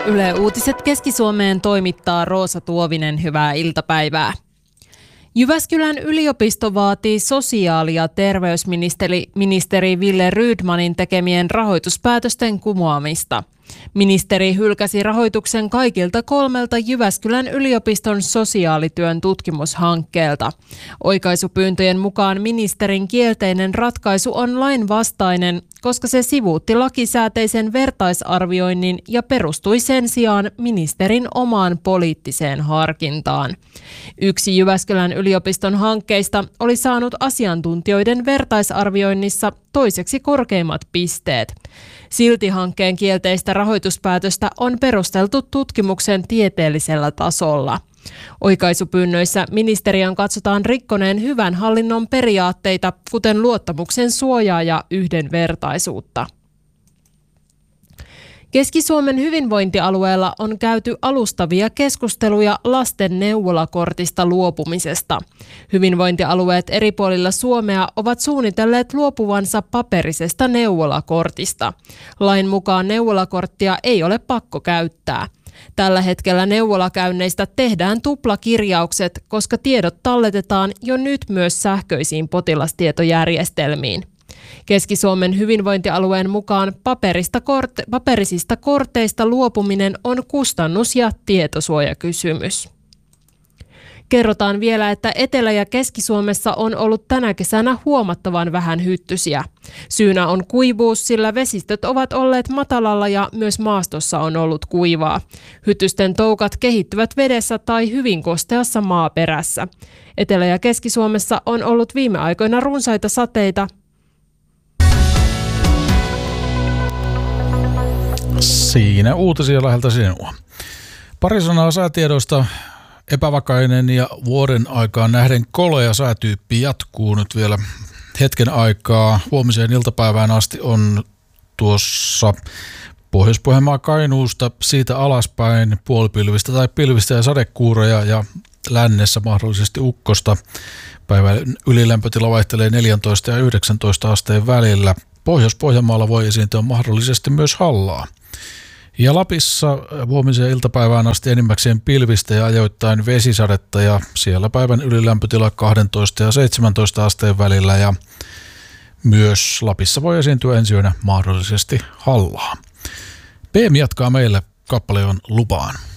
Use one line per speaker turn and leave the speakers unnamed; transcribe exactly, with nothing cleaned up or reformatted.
Yle Uutiset Keski-Suomeen toimittaa Roosa Tuovinen. Hyvää iltapäivää. Jyväskylän yliopisto vaatii sosiaali- ja terveysministeri ministeri Wille Rydmanin tekemien rahoituspäätösten kumoamista. Ministeri hylkäsi rahoituksen kaikilta kolmelta Jyväskylän yliopiston sosiaalityön tutkimushankkeelta. Oikaisupyyntöjen mukaan ministerin kielteinen ratkaisu on lainvastainen, koska se sivuutti lakisääteisen vertaisarvioinnin ja perustui sen sijaan ministerin omaan poliittiseen harkintaan. Yksi Jyväskylän yliopiston hankkeista oli saanut asiantuntijoiden vertaisarvioinnissa toiseksi korkeimmat pisteet. Silti hankkeen kielteistä rahoituspäätöstä on perusteltu tutkimuksen tieteellisellä tasolla. Oikaisupyynnöissä ministeriön katsotaan rikkoneen hyvän hallinnon periaatteita, kuten luottamuksen suojaa ja yhdenvertaisuutta. Keski-Suomen hyvinvointialueella on käyty alustavia keskusteluja lasten neuvolakortista luopumisesta. Hyvinvointialueet eri puolilla Suomea ovat suunnitelleet luopuvansa paperisesta neuvolakortista. Lain mukaan neuvolakorttia ei ole pakko käyttää. Tällä hetkellä neuvolakäynneistä tehdään tuplakirjaukset, koska tiedot talletetaan jo nyt myös sähköisiin potilastietojärjestelmiin. Keski-Suomen hyvinvointialueen mukaan paperista korte- paperisista korteista luopuminen on kustannus- ja tietosuojakysymys. Kerrotaan vielä, että Etelä- ja Keski-Suomessa on ollut tänä kesänä huomattavan vähän hyttysiä. Syynä on kuivuus, sillä vesistöt ovat olleet matalalla ja myös maastossa on ollut kuivaa. Hytysten toukat kehittyvät vedessä tai hyvin kosteassa maaperässä. Etelä- ja Keski-Suomessa on ollut viime aikoina runsaita sateita.
Siinä uutisia läheltä sinua. Pari sanaa säätiedoista. Epävakainen ja vuoden aikaan nähden kolea säätyyppi jatkuu nyt vielä hetken aikaa. Huomiseen iltapäivään asti on tuossa Pohjois-Pohjanmaa Kainuusta siitä alaspäin puolipilvistä tai pilvistä ja sadekuuroja ja lännessä mahdollisesti ukkosta. Päivän ylilämpötila vaihtelee neljätoista ja yhdeksäntoista asteen välillä. Pohjois-Pohjanmaalla voi esiintyä mahdollisesti myös hallaa. Ja Lapissa huomiseen iltapäivään asti enimmäkseen pilvistä ja ajoittain vesisadetta ja siellä päivän ylilämpötila kaksitoista ja seitsemäntoista asteen välillä ja myös Lapissa voi esiintyä ensi yönä mahdollisesti hallaa. P M jatkaa meille, kappale on Lupaan.